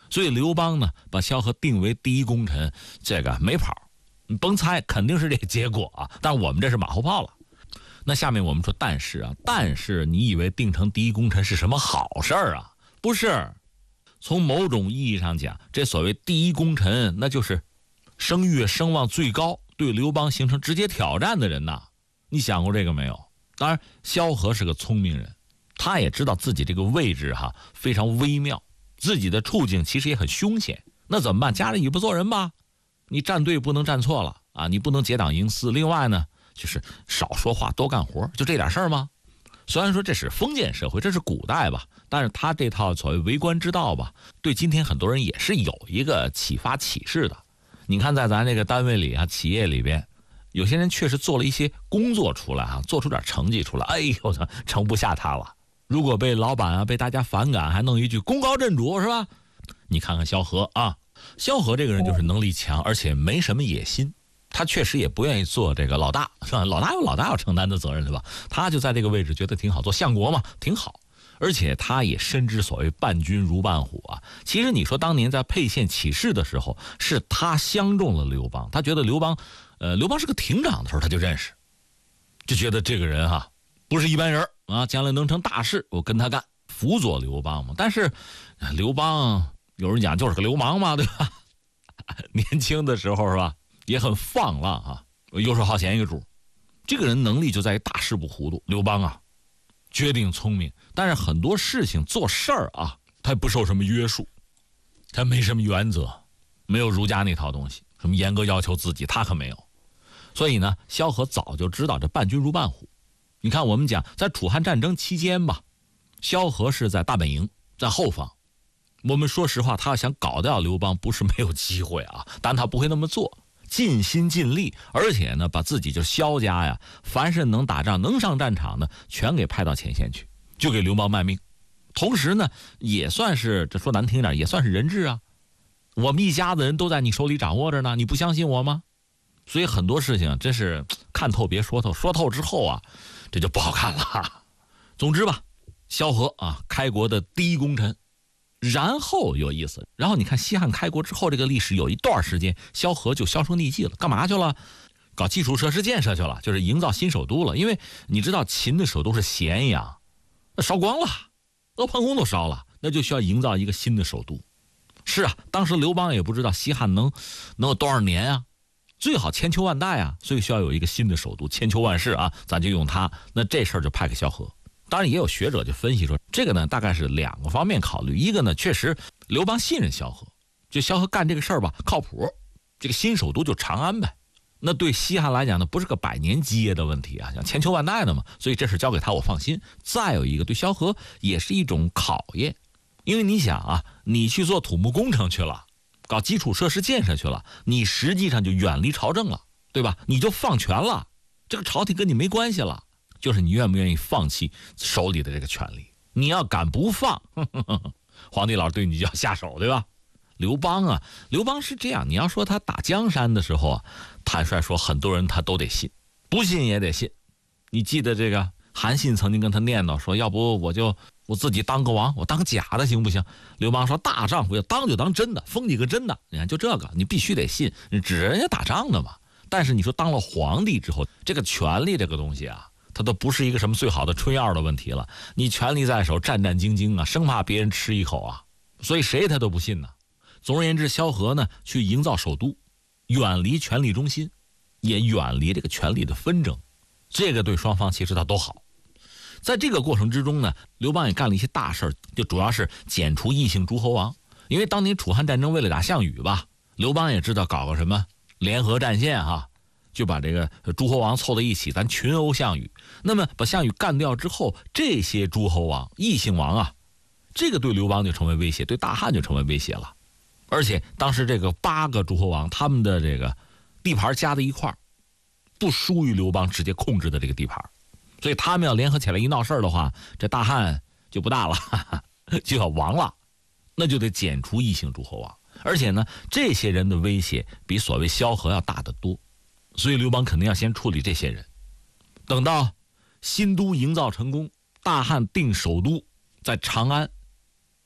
所以刘邦呢把萧何定为第一功臣，这个没跑，你甭猜，肯定是这结果啊。但我们这是马后炮了。那下面我们说但是你以为定成第一功臣是什么好事儿啊？不是，从某种意义上讲，这所谓第一功臣，那就是声誉声望最高，对刘邦形成直接挑战的人呐。你想过这个没有？当然，萧何是个聪明人，他也知道自己这个位置非常微妙，自己的处境其实也很凶险。那怎么办？家人也不做人吧？你站队不能站错了啊！你不能结党营私。另外呢，就是少说话，多干活，就这点事儿吗？虽然说这是封建社会，这是古代吧，但是他这套所谓为官之道吧，对今天很多人也是有一个启发启示的。你看，在咱这个单位里企业里边，有些人确实做了一些工作出来做出点成绩出来，哎呦，盛不下他了。如果被老板被大家反感，还弄一句功高震主，是吧？你看看萧何萧何这个人就是能力强，而且没什么野心。他确实也不愿意做这个老大，是吧？老大有老大要承担的责任，对吧？他就在这个位置觉得挺好，做相国嘛，挺好。而且他也深知所谓伴君如伴虎其实你说当年在沛县起事的时候，是他相中了刘邦，他觉得刘邦是个亭长的时候他就认识，就觉得这个人不是一般人将来能成大事，我跟他干，辅佐刘邦嘛。但是刘邦有人讲就是个流氓嘛，对吧？年轻的时候是吧，也很放浪游手好闲一个主。这个人能力就在于大事不糊涂。刘邦绝顶聪明，但是很多事情做事儿他不受什么约束，他没什么原则，没有儒家那套东西，什么严格要求自己，他可没有。所以呢，萧何早就知道这伴君如伴虎。你看，我们讲在楚汉战争期间吧，萧何是在大本营，在后方。我们说实话，他要想搞掉刘邦不是没有机会但他不会那么做，尽心尽力，而且呢，把自己就萧家凡是能打仗能上战场的全给派到前线去，就给刘邦卖命。同时呢，也算是，这说难听点，也算是人质我们一家子人都在你手里掌握着呢，你不相信我吗？所以很多事情真是看透别说透，说透之后这就不好看了。总之吧，萧何开国的第一功臣。然后有意思，然后你看西汉开国之后，这个历史有一段时间萧何就销声匿迹了，干嘛去了？搞基础设施建设去了，就是营造新首都了。因为你知道秦的首都是咸阳，那烧光了，阿房宫都烧了，那就需要营造一个新的首都。是当时刘邦也不知道西汉能有多少年最好千秋万代所以需要有一个新的首都，千秋万世咱就用它。那这事儿就派给萧何。当然也有学者就分析说，这个呢大概是两个方面考虑。一个呢，确实刘邦信任萧何，就萧何干这个事儿吧靠谱，这个新首都就长安呗。那对西汉来讲呢，不是个百年基业的问题像千秋万代的嘛，所以这事交给他我放心。再有一个，对萧何也是一种考验，因为你想你去做土木工程去了，搞基础设施建设去了，你实际上就远离朝政了，对吧？你就放权了，这个朝廷跟你没关系了。就是你愿不愿意放弃手里的这个权利？你要敢不放，皇帝老对你就要下手，对吧？刘邦是这样，你要说他打江山的时候坦率说很多人他都得信，不信也得信。你记得这个韩信曾经跟他念叨说，要不我自己当个王，我当个假的行不行？刘邦说大丈夫要当就当真的，封你个真的。你看就这个你必须得信，指着人家打仗的嘛。但是你说当了皇帝之后，这个权力这个东西它都不是一个什么最好的春药的问题了。你权力在手，战战兢兢生怕别人吃一口所以谁他都不信总而言之，萧何呢去营造首都，远离权力中心，也远离这个权力的纷争，这个对双方其实他都好。在这个过程之中呢，刘邦也干了一些大事，就主要是剪除异姓诸侯王。因为当年楚汉战争为了打项羽吧，刘邦也知道搞个什么联合战线就把这个诸侯王凑在一起，咱群殴项羽。那么把项羽干掉之后，这些诸侯王异姓王这个对刘邦就成为威胁，对大汉就成为威胁了。而且当时这个8个诸侯王，他们的这个地盘加在一块儿，不输于刘邦直接控制的这个地盘，所以他们要联合起来一闹事儿的话，这大汉就不大了，就要亡了，那就得剪除异姓诸侯王。而且呢，这些人的威胁比所谓萧何要大得多，所以刘邦肯定要先处理这些人。等到新都营造成功，大汉定首都在长安，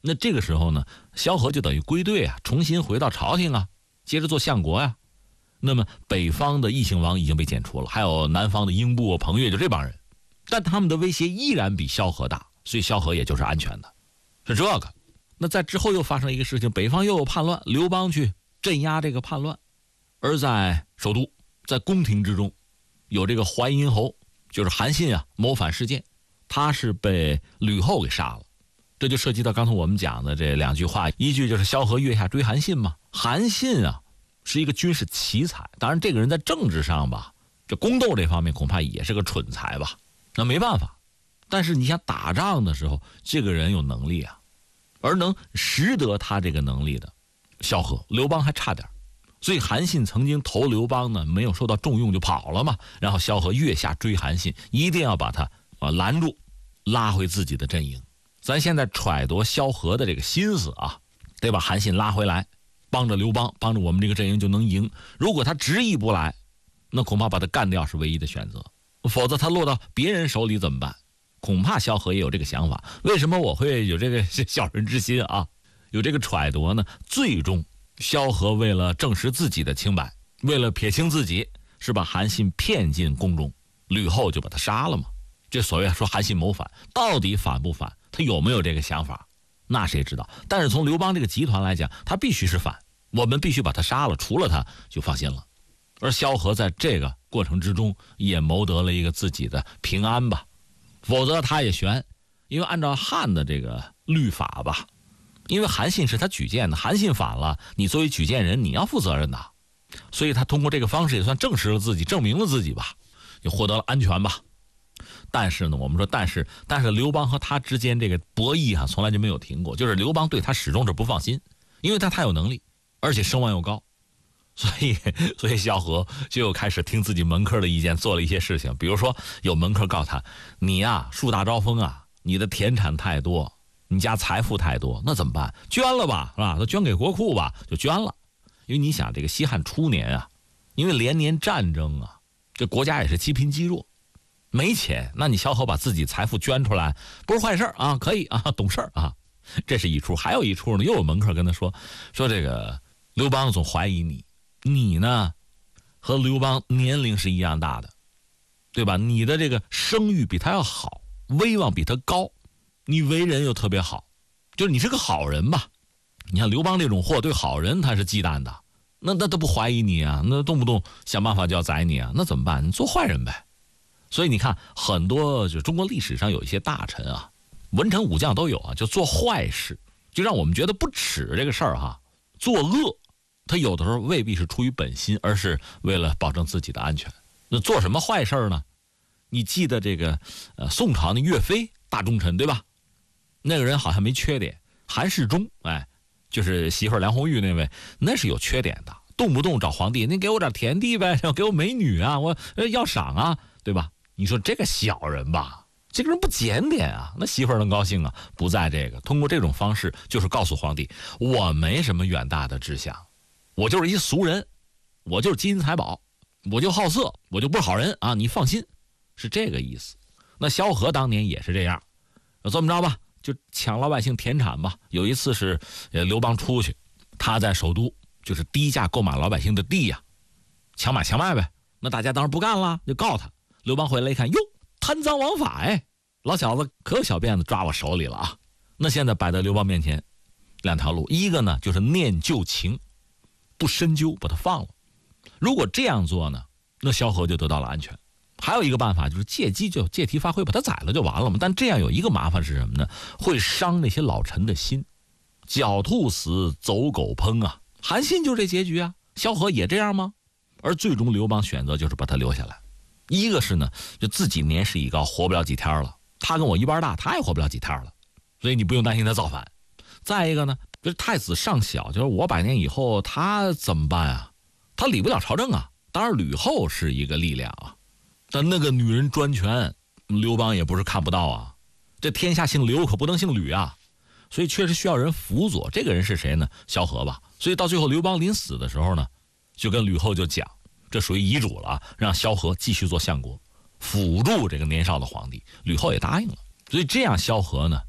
那这个时候呢，萧何就等于归队啊，重新回到朝廷啊，接着做相国呀。那么北方的异姓王已经被剪除了，还有南方的英布、彭越，就这帮人，但他们的威胁依然比萧何大，所以萧何也就是安全的，是这个。那在之后又发生一个事情，北方又有叛乱，刘邦去镇压这个叛乱，而在首都，在宫廷之中，有这个淮阴侯，就是韩信啊，谋反事件，他是被吕后给杀了。这就涉及到刚才我们讲的这两句话，一句就是萧何月下追韩信嘛。韩信啊是一个军事奇才，当然这个人在政治上吧，这宫斗这方面恐怕也是个蠢材吧，那没办法。但是你想打仗的时候，这个人有能力啊，而能识得他这个能力的萧何，刘邦还差点。所以韩信曾经投刘邦呢，没有受到重用就跑了嘛，然后萧何月下追韩信，一定要把他拦住，拉回自己的阵营。咱现在揣度萧何的这个心思啊，得把韩信拉回来，帮着刘邦，帮着我们这个阵营就能赢。如果他执意不来，那恐怕把他干掉是唯一的选择，否则他落到别人手里怎么办？恐怕萧何也有这个想法。为什么我会有这个小人之心啊？有这个揣度呢？最终萧何为了证实自己的清白，为了撇清自己，是把韩信骗进宫中，吕后就把他杀了嘛。这所谓说韩信谋反，到底反不反？他有没有这个想法？那谁知道？但是从刘邦这个集团来讲，他必须是反，我们必须把他杀了，除了他就放心了。而萧何在这个过程之中也谋得了一个自己的平安吧，否则他也悬。因为按照汉的这个律法吧，因为韩信是他举荐的，韩信反了，你作为举荐人你要负责任的，所以他通过这个方式也算证实了自己，证明了自己吧，也获得了安全吧。但是呢，我们说但是刘邦和他之间这个博弈啊，从来就没有停过，就是刘邦对他始终是不放心，因为他太有能力，而且声望又高，所以萧何就开始听自己门客的意见，做了一些事情。比如说有门客告诉他，你呀树大招风啊，你的田产太多，你家财富太多，那怎么办？捐了吧，是吧？都捐给国库吧，就捐了。因为你想这个西汉初年啊，因为连年战争啊，这国家也是积贫积弱，没钱，那你萧何把自己财富捐出来，不是坏事啊，可以啊，懂事啊，这是一出。还有一出呢，又有门客跟他说这个刘邦总怀疑你呢和刘邦年龄是一样大的，对吧？你的这个声誉比他要好，威望比他高，你为人又特别好，就是你是个好人吧。你看刘邦这种货对好人他是忌惮的，那都不怀疑你啊，那动不动想办法就要宰你啊，那怎么办？你做坏人呗。所以你看很多就中国历史上有一些大臣啊，文臣武将都有啊，就做坏事，就让我们觉得不耻这个事儿哈，作恶他有的时候未必是出于本心，而是为了保证自己的安全。那做什么坏事呢？你记得这个宋朝那岳飞大忠臣对吧？那个人好像没缺点，韩世忠就是媳妇梁红玉那位，那是有缺点的，动不动找皇帝，你给我点田地呗，要给我美女啊，我要赏啊，对吧？你说这个小人吧，这个人不检点啊，那媳妇能高兴啊？不在这个，通过这种方式就是告诉皇帝，我没什么远大的志向，我就是一俗人，我就是金银财宝，我就好色，我就不是好人啊，你放心，是这个意思。那萧何当年也是这样，这么着吧，就抢老百姓田产吧。有一次是刘邦出去，他在首都就是低价购买老百姓的地呀，强买强卖呗。那大家当然不干了，就告他。刘邦回来一看，哟，贪赃枉法老小子可有小辫子抓我手里了啊！那现在摆在刘邦面前两条路，一个呢就是念旧情，不深究，把他放了。如果这样做呢，那萧何就得到了安全。还有一个办法就是借题发挥，把他宰了就完了嘛。但这样有一个麻烦是什么呢？会伤那些老臣的心，狡兔死，走狗烹啊！韩信就这结局啊，萧何也这样吗？而最终刘邦选择就是把他留下来。一个是呢，就自己年事已高，活不了几天了，他跟我一般大，他也活不了几天了，所以你不用担心他造反。再一个呢，就是太子尚小，就是我100年以后他怎么办啊？他理不了朝政啊。当然吕后是一个力量啊，但那个女人专权，刘邦也不是看不到啊。这天下姓刘可不能姓吕啊，所以确实需要人辅佐。这个人是谁呢？萧何吧。所以到最后刘邦临死的时候呢，就跟吕后就讲，这属于遗嘱了啊，让萧何继续做相国，辅助这个年少的皇帝。吕后也答应了。所以这样萧何呢，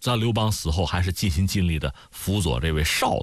咱刘邦死后还是尽心尽力的辅佐这位少